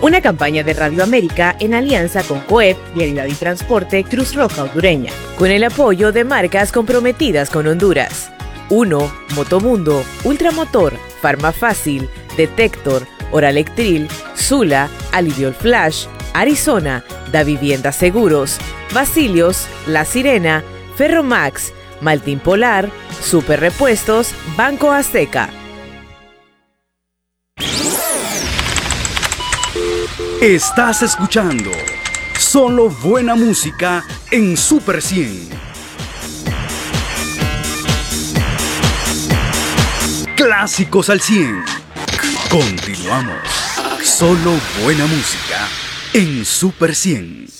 Una campaña de Radio América en alianza con COEP, Vialidad y Transporte, Cruz Roja Hondureña, con el apoyo de marcas comprometidas con Honduras. 1. Motomundo, Ultramotor, Farmafácil, Detector, Oralectril, Sula, Aliviol Flash, Arizona, Da Vivienda Seguros, Basilios, La Sirena, Ferromax, Maltín Polar, Super Repuestos, Banco Azteca. Estás escuchando solo buena música en Super 100. Clásicos al 100. Continuamos. Solo buena música en Super 100.